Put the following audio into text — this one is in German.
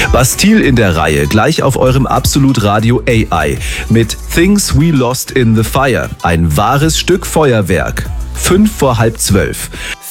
Bastille in der Reihe, gleich auf eurem Absolut Radio AI mit Things We Lost in the Fire. Ein wahres Stück Feuerwerk. 5 vor halb 12.